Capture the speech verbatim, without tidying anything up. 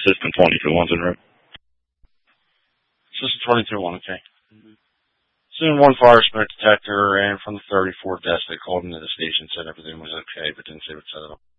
System twenty-two one's en route. System twenty-two one, okay. Mm-hmm. Soon one fire smoke detector ran from the thirty-four desk. They called into the station, said everything was okay, but didn't say what set it up.